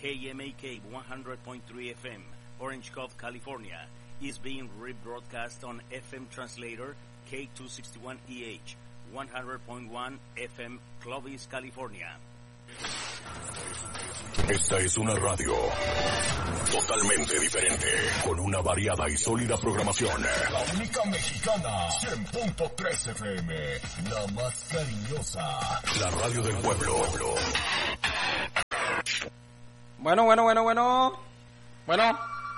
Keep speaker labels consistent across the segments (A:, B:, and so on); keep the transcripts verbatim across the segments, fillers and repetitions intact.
A: K M A K one hundred point three F M, Orange Cove, California, is being rebroadcast on F M translator K two sixty-one E H, one hundred point one F M, Clovis, California.
B: Esta es una radio totalmente diferente, con una variada y sólida programación.
C: La única mexicana, cien punto tres F M, la más cariñosa.
B: La radio del pueblo.
D: Bueno, bueno, bueno, bueno. Bueno.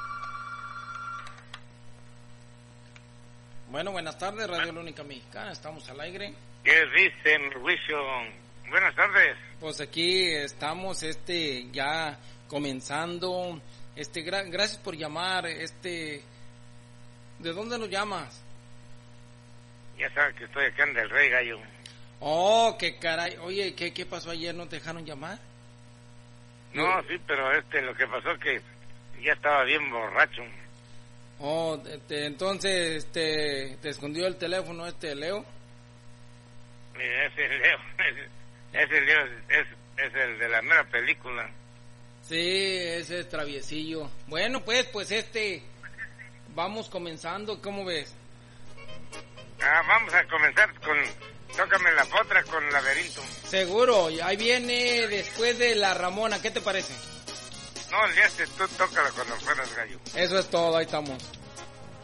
D: Bueno, buenas tardes, Radio La Única Mexicana, estamos al aire.
E: ¿Qué dicen, Luisio? Buenas tardes.
D: Pues aquí estamos, este, ya comenzando, este, gra- gracias por llamar, este, ¿de dónde nos llamas?
E: Ya sabes que estoy acá en Del Rey, gallo.
D: Oh, qué caray, oye, ¿qué, qué pasó ayer? ¿No te dejaron llamar?
E: No, sí, pero este, lo que pasó que ya estaba bien borracho.
D: Oh, este, entonces, este, te escondió el teléfono este Leo.
E: Mira, ese Leo, ese, ese Leo es, es, es el de la mera película.
D: Sí, ese es traviesillo. Bueno, pues, pues este, vamos comenzando, ¿cómo ves?
E: Ah, vamos a comenzar con, tócame la potra con Laberinto.
D: Seguro, ahí viene después de la Ramona, ¿qué te parece?
E: No, el día este tú tócala cuando fueras, gallo.
D: Eso es todo, ahí estamos.